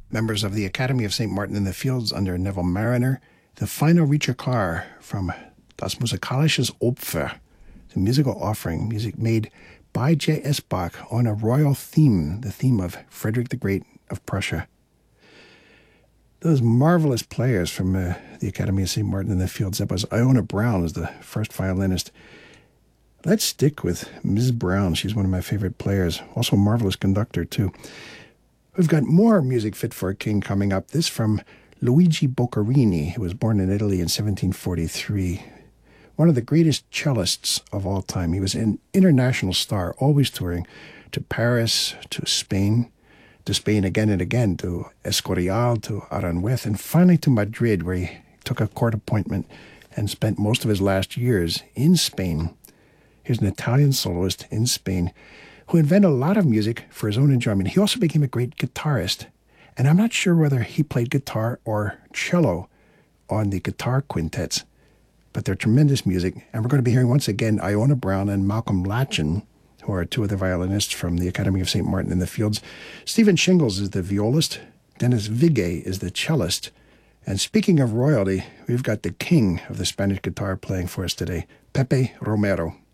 Members of the Academy of St. Martin in the Fields under Neville Mariner, the final Recherchar from Das Musikalisches Opfer, the musical offering, music made by J.S. Bach on a royal theme, the theme of Frederick the Great of Prussia. Those marvelous players from the Academy of St. Martin in the Fields. That was Iona Brown as the first violinist. Let's stick with Ms. Brown. She's one of my favorite players. Also a marvelous conductor, too. We've got more music fit for a king coming up. This from Luigi Boccherini, who was born in Italy in 1743. One of the greatest cellists of all time. He was an international star, always touring to Paris, to Spain again and again, to Escorial, to Aranjuez, and finally to Madrid, where he took a court appointment and spent most of his last years in Spain. Here's an Italian soloist in Spain who invented a lot of music for his own enjoyment. He also became a great guitarist, and I'm not sure whether he played guitar or cello on the guitar quintets, but they're tremendous music. And we're going to be hearing once again Iona Brown and Malcolm Latchin, who are two of the violinists from the Academy of St. Martin in the Fields. Stephen Shingles is the violist. Dennis Vigay is the cellist. And speaking of royalty, we've got the king of the Spanish guitar playing for us today, Pepe Romero.